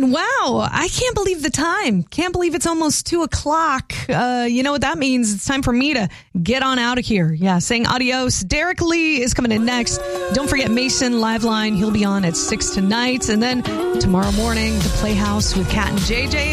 And wow, I can't believe the time. Can't believe it's almost 2:00. You know what that means? It's time for me to get on out of here. Yeah, saying adios. Derek Lee is coming in next. Don't forget Mason Liveline. He'll be on at 6 tonight. And then tomorrow morning, the Playhouse with Kat and JJ.